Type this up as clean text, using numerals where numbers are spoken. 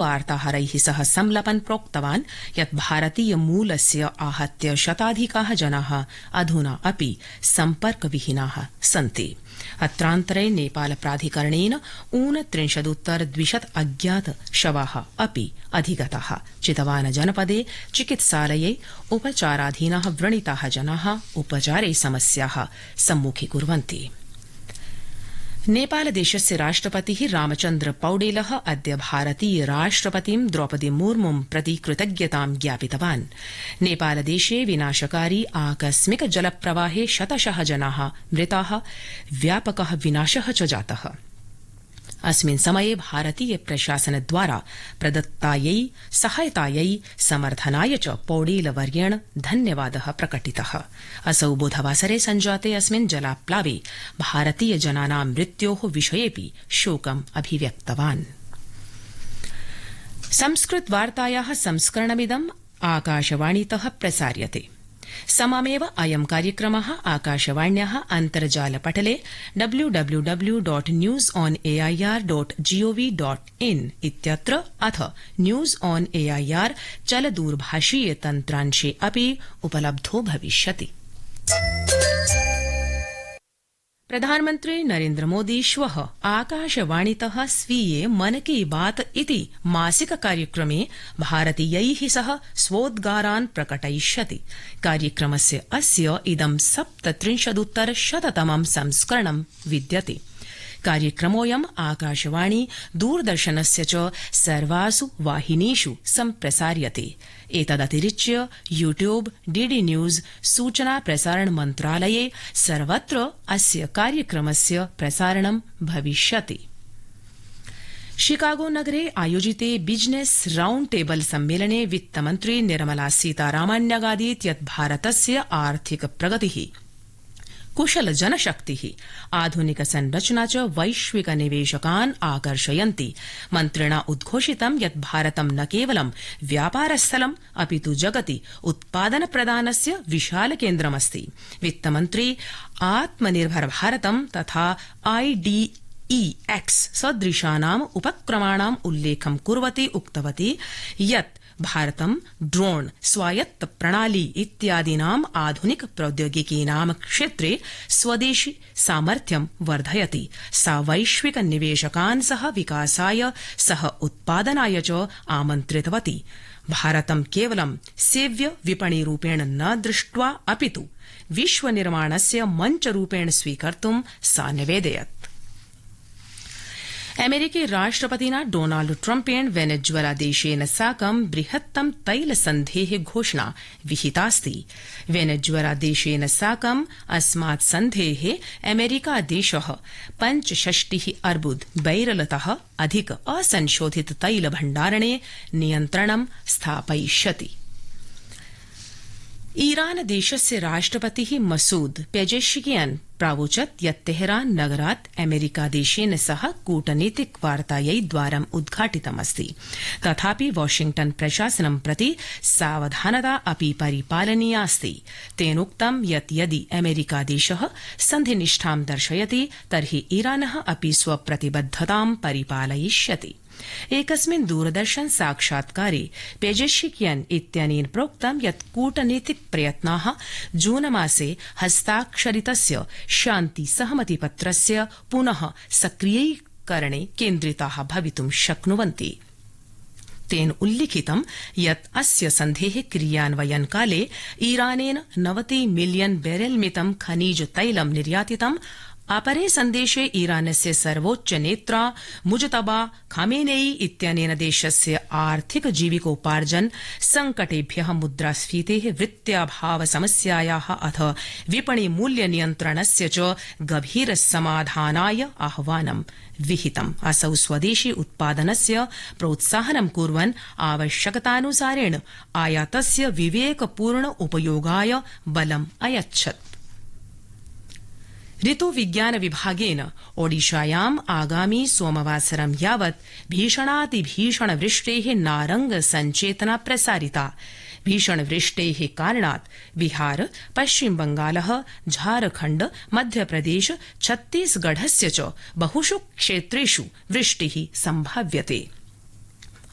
वार्ताहरैः सह संलपन् प्रोक्तवान् यत् भारतीय मूलस्य आहत्य शताधिकाः जनाः अधुना अपि सम्पर्कविहीनाः सन्ति। अत्रान्तरे नेपाल प्राधिकरणेन 39 अज्ञात शवाः अपि अधिगताः। चितवान जनपदे चिकित्सालये उपचाराधीनाः व्रणिताः जनाः उपचारे समस्याः सम्मुखीकुर्वन्ति। नेपालदेशस्य राष्ट्रपतिः रामचन्द्र पौडेलः अद्य भारतीय राष्ट्रपतिं द्रौपदी मुर्मुं प्रति कृतज्ञतां ज्ञापितवान्। नेपालदेशे विनाशकारी आकस्मिक जलप्रवाहे शतशः जनाः मृताः, व्यापकः विनाशः च जातः। अस्मिन् समये भारतीय प्रशासनद्वारा प्रदत्तायै सहायतायै समर्थनाय च पौडेलवर्येण धन्यवादः प्रकटितः। असौ बुधवासरे सञ्जाते अस्मिन् जलाप्लावे भारतीय जनानां मृत्योः विषयेऽपि शोकम् अभिव्यक्तवान्। संस्कृत वार्तायाः संस्करणमिदम् आकाशवाणीतः प्रसार्यते। सममेव अयं कार्यक्रमः आकाशवाण्याः अन्तर्जालपटले www.newsonair.gov.in इत्यत्र अथ न्यूज ऑन एआईआर चलदूरभाषीय तन्त्रांशे अपि उपलब्धो भविष्यति। प्रधानमन्त्री नरेन्द्र मोदी श्वः आकाशवाणीतः स्वीये मन की बात इति मासिक कार्यक्रमे भारतीयैः सह स्वोद्गारान् प्रकटयिष्यति। कार्यक्रमस्य अस्य इदं 37-तमं संस्करणं विद्यते। कार्यक्रमोऽयम् आकाशवाणी दूरदर्शनस्य च सर्वासु वाहिनीषु सम्प्रसार्यते। एतदतिरिच्य यूट्यूब, डीडी न्यूज, सूचना प्रसारण मन्त्रालये सर्वत्र अस्य कार्यक्रमस्य प्रसारणं भविष्यति। शिकागो नगरे आयोजिते बिजनेस राउंड टेबल सम्मेलने वित्तमन्त्री निर्मला सीतारामन् न्यगादीत् यत् भारतस्य आर्थिक प्रगतिः, कुशल जनशक्तिः, आधुनिक संरचना च वैश्विक निवेशकान् आकर्षयन्ति। मन्त्रिणा उद्घोषितं यत् भारतं न केवलं व्यापारस्थलम् अपितु जगति उत्पादन प्रदानस्य विशाल केन्द्रमस्ति। वित्तमन्त्री आत्मनिर्भर भारतं तथा IDEX सदृशानाम् उपक्रमाणाम् उल्लेखं कुर्वती उक्तवती यत् भारतं ड्रोन, स्वायत्त प्रणाली इत्यादीनाम् आधुनिक प्रौद्योगिकीनां क्षेत्रे स्वदेशी सामर्थ्यं वर्धयति। सा वैश्विक निवेशकान् सह विकासाय, सह उत्पादनाय च आमन्त्रितवती। भारतं केवलं सेव्य विपणिरूपेण न दृष्ट्वा अपितु विश्वनिर्माणस्य मञ्चरूपेण स्वीकर्तुं सा निवेदयत्। अमेरिकी राष्ट्रपतिना डोनाल्ड ट्रम्पेण वेनेजुएला देशेन साकं बृहत्तम तैलसन्धेः घोषणा विहितास्ति। वेनेजुएला देशेन साकं अस्मात् सन्धेः अमेरिका देशः 65 अर्बुद बैरलतः अधिक असंशोधित तैलभण्डारणे नियन्त्रणं स्थापयिष्यति। ईरान देशस्य राष्ट्रपतिः मसूद पेजेश्कियान् प्रावोचत् यत् तेहरान नगरात् अमेरिका देशेन सह कूटनीतिक वार्तायै द्वारम् उद्घाटितमस्ति। तथापि वाशिंग्टन प्रशासनं प्रति सावधानता अपि परिपालनीयास्ति। तेनोक्तं यत् यदि अमेरिका देशः सन्धिनिष्ठां दर्शयति तर्हि ईरानः अपि स्वप्रतिबद्धतां परिपालयिष्यति। एकस्मिन् दूरदर्शन साक्षात्कारे पेजेश्कियान् इत्यनेन प्रोक्तं यत् कूटनीतिक प्रयत्नाः जूनमासे हस्ताक्षरितस्य शान्ति सहमतिपत्रस्य पुनः सक्रियीकरणे केन्द्रिताः भवितुं शक्नुवन्ति। तेन उल्लिखितं यत् अस्य सन्धेः क्रियान्वयनकाले ईरानेन 90 मिलियन बैरल मितं खनिज तैलं निर्यातितम्। अपरे सन्देशे ईरानस्य सर्वोच्च नेत्रा मुजतबा खामेनेई इत्यनेन देशस्य आर्थिक जीविकोपार्जन संकटेभ्यः, मुद्रास्फीतेः, वित्ताभाव समस्यायाः अथ विपणि मूल्य नियन्त्रणस्य च गभीर समाधानाय आह्वानं विहितम्। असौ स्वदेशी उत्पादनस्य प्रोत्साहनं कुर्वन् आवश्यकतानुसारेण आयातस्य विवेकपूर्ण उपयोगाय बलम् अयच्छत्। ऋतुविज्ञान विभागेन ओडिशायाम् आगामी सोमवासरं यावत् भीषणातिभीषण वृष्टेः नारंग संचेतना प्रसारिता। भीषण वृष्टेः कारणात् बिहार, पश्चिम बंगालः, झारखण्ड, मध्यप्रदेश, छत्तीसगढ़स्य च बहुषु क्षेत्रेषु वृष्टिः सम्भाव्यते।